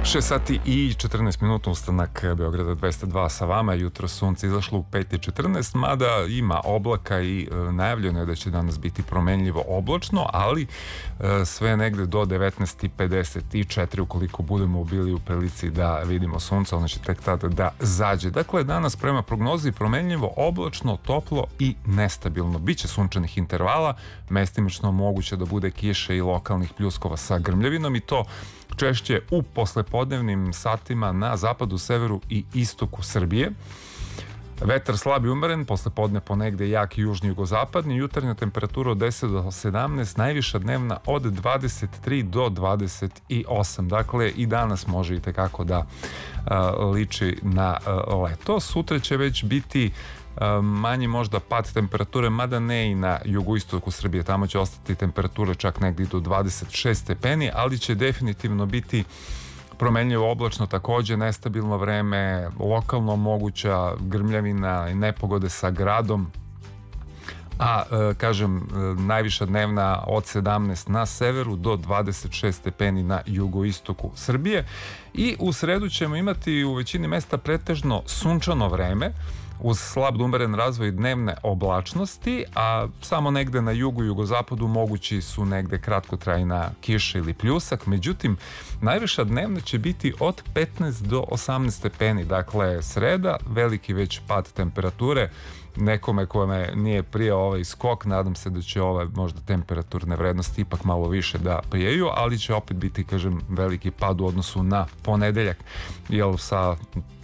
6 sati i 14 minuta, ustanak Beograda 202 sa vama. Jutro sunce izašlo u 5:14, mada ima oblaka i najavljeno je da će danas biti promenljivo oblačno, ali sve negde do 19:54 ukoliko budemo bili u prilici da vidimo sunce, ono će tek tada da zađe. Dakle, danas prema prognozi promenljivo oblačno, toplo i nestabilno. Biće sunčanih intervala, mestimično moguće da bude kiše i lokalnih pljuskova sa grmljavinom, i to češće u poslepodnevnim satima na zapadu, severu i istoku Srbije. Vetar slab i umeren, poslepodne ponegde jak i južni jugozapadni, jutarnja temperatura od 10 do 17, najviša dnevna od 23 do 28. Dakle, i danas može i tekako da liči na leto. Sutra će već biti manji možda pad temperature, mada ne i na jugoistoku Srbije, tamo će ostati temperature čak negdje do 26 stepeni, ali će definitivno biti promenljivo oblačno, takođe nestabilno vreme, lokalno moguća grmljavina i nepogode sa gradom, a kažem, najviša dnevna od 17 na severu do 26 stepeni na jugoistoku Srbije. I u sredu ćemo imati u većini mesta pretežno sunčano vreme uz slab do umeren razvoj dnevne oblačnosti, a samo negde na jugu i jugozapadu mogući su negde kratkotrajna kiša ili pljusak. Međutim, najviša dnevna će biti od 15 do 18 stepeni. Dakle, sreda, veliki već pad temperature. Nekome kome nije prijao ovaj skok, nadam se da će ove možda temperaturne vrednosti ipak malo više da prijeju, ali će opet biti, kažem, veliki pad u odnosu na ponedeljak, jer sa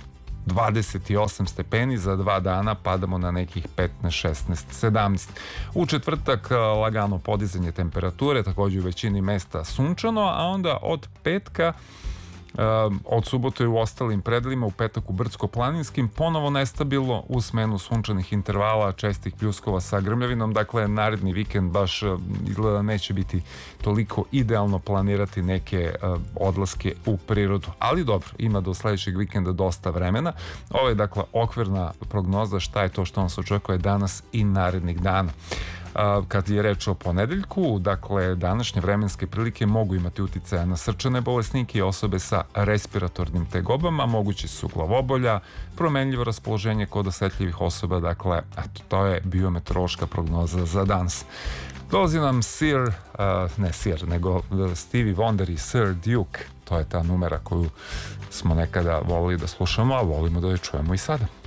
28 stepeni za 2 dana padamo na nekih 15, 16, 17. U četvrtak lagano podizanje temperature, također u većini mesta sunčano, a onda od petka, od subote u ostalim predelima, u petak u brdsko-planinskim ponovo nestabilno u smenu sunčanih intervala, čestih pljuskova sa grmljavinom. Dakle, naredni vikend baš izgleda neće biti toliko idealno planirati neke odlaske u prirodu, ali dobro, ima do sledećeg vikenda dosta vremena. Ovo je dakle okvirna prognoza šta je to što nam se očekuje danas i narednih dana. Kad je reč o ponedeljku, dakle, današnje vremenske prilike mogu imati uticaja na srčane bolesnike i osobe sa respiratornim tegobama, mogući su glavobolja, promenljivo raspoloženje kod osetljivih osoba. Dakle, eto, to je biometeorološka prognoza za danas. Dolazi nam Stevie Wonder i Sir Duke. To je ta numera koju smo nekada volili da slušamo, a volimo da je čujemo i sada.